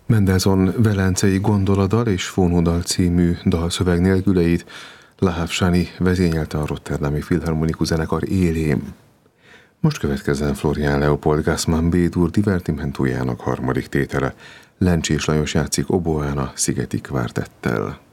Mendelssohn Velencei gondoladal és Fónodal című dalszöveg nélküleit Lahav Shani vezényelte a Rotterdami Filharmonikus Zenekar élén. Most következzen Florian Leopold Gassmann B-dur divertimentójának harmadik tétele. Lencsés Lajos játszik oboán a Szigeti Kvártettel.